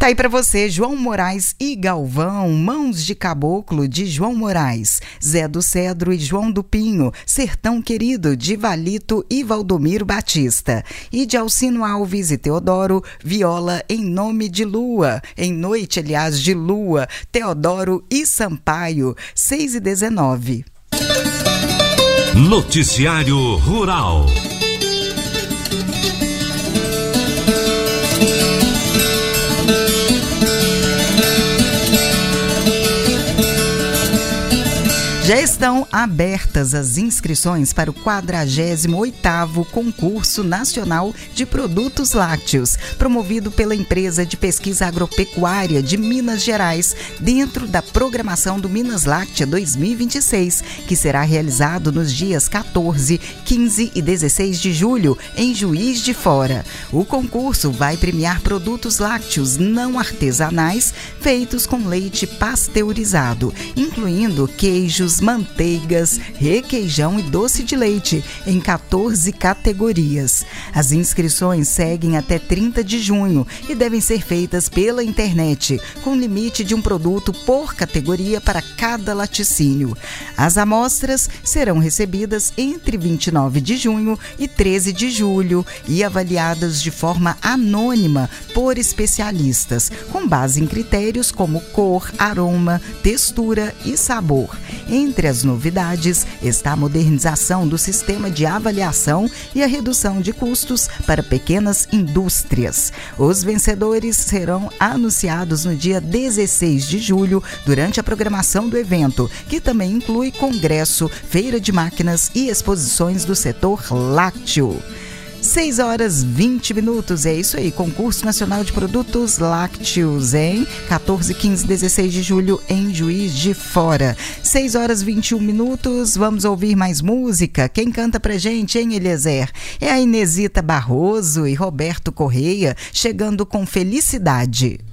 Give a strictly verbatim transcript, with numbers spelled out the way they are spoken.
Tá aí pra você, João Moraes e Galvão, Mãos de Caboclo, de João Moraes, Zé do Cedro e João do Pinho, Sertão Querido, de Valito e Valdomiro Batista, e de Alcino Alves e Teodoro, Viola em Nome de Lua, em Noite, aliás, de Lua, Teodoro e Sampaio, seis e dezenove. Noticiário Rural. Já estão abertas as inscrições para o quadragésimo oitavo Concurso Nacional de Produtos Lácteos, promovido pela Empresa de Pesquisa Agropecuária de Minas Gerais, dentro da programação do Minas Láctea dois mil e vinte e seis, que será realizado nos dias quatorze, quinze e dezesseis de julho, em Juiz de Fora. O concurso vai premiar produtos lácteos não artesanais feitos com leite pasteurizado, incluindo queijos, manteigas, requeijão e doce de leite, em quatorze categorias. As inscrições seguem até trinta de junho e devem ser feitas pela internet, com limite de um produto por categoria para cada laticínio. As amostras serão recebidas entre vinte e nove de junho e treze de julho e avaliadas de forma anônima por especialistas, com base em critérios como cor, aroma, textura e sabor. Entre as novidades está a modernização do sistema de avaliação e a redução de custos para pequenas indústrias. Os vencedores serão anunciados no dia dezesseis de julho, durante a programação do evento, que também inclui congresso, feira de máquinas e exposições do setor lácteo. seis horas e vinte minutos, é isso aí, Concurso Nacional de Produtos Lácteos, em quatorze, quinze e dezesseis de julho, em Juiz de Fora. seis horas e vinte e um minutos, vamos ouvir mais música. Quem canta pra gente, hein, Eliezer? É a Inesita Barroso e Roberto Correia, chegando com Felicidade.